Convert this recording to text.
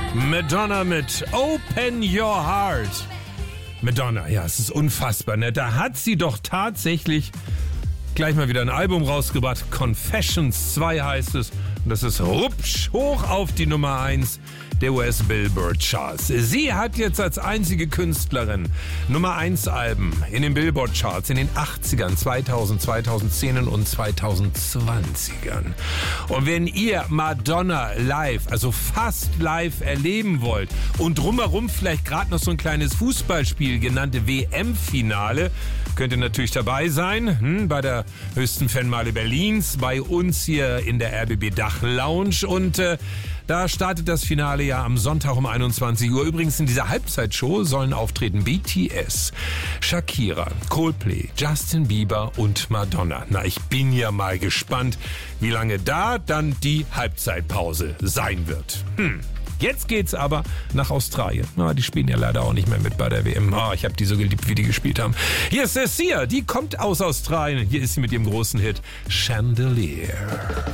Madonna mit Open Your Heart. Madonna, ja, es ist unfassbar, ne? Da hat sie doch tatsächlich gleich mal wieder ein Album rausgebracht. Confessions 2 heißt es. Und das ist rupsch hoch auf die Nummer 1 der US Billboard Charts. Sie hat jetzt als einzige Künstlerin Nummer 1 Alben in den Billboard Charts in den 80ern, 2000, 2010ern und 2020ern. Und wenn ihr Madonna live, also fast live erleben wollt und drumherum vielleicht gerade noch so ein kleines Fußballspiel genannte WM-Finale, könnt ihr natürlich dabei sein, bei der höchsten Fanmeile Berlins, bei uns hier in der RBB Dach Lounge. Und da startet das Finale ja am Sonntag um 21 Uhr. Übrigens in dieser Halbzeitshow sollen auftreten BTS, Shakira, Coldplay, Justin Bieber und Madonna. Na, ich bin ja mal gespannt, wie lange da dann die Halbzeitpause sein wird. Jetzt geht's aber nach Australien. Die spielen ja leider auch nicht mehr mit bei der WM. Ich habe die so geliebt, wie die gespielt haben. Hier ist Sia, die kommt aus Australien. Hier ist sie mit ihrem großen Hit Chandelier.